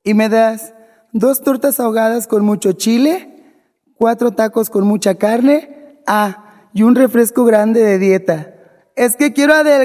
¿Y me das 2 tortas ahogadas con mucho chile, 4 tacos con mucha carne? Y un refresco grande de dieta. Es que quiero adelgazar.